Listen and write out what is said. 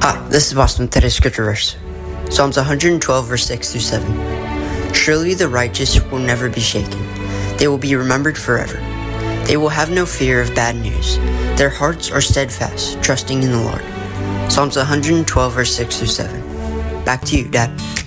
Hi, this is Boston with today's scripture verse. Psalms 112 verse 6 through 7. Surely the righteous will never be shaken. They will be remembered forever. They will have no fear of bad news. Their hearts are steadfast, trusting in the Lord. Psalms 112 verse 6 through 7. Back to you, Dad.